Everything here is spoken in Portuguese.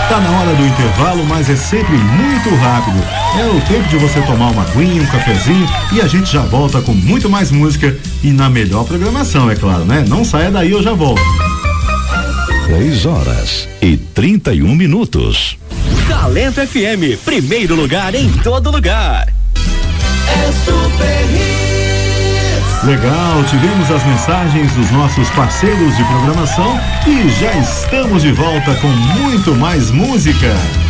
Tá na hora do intervalo, mas é sempre muito rápido. É o tempo de você tomar uma aguinha, um cafezinho e a gente já volta com muito mais música e na melhor programação, é claro, né? Não saia daí, eu já volto. 3h31. Talento FM, primeiro lugar em todo lugar. É Super Hits. Legal, tivemos as mensagens dos nossos parceiros de programação e já estamos de volta com muito mais música.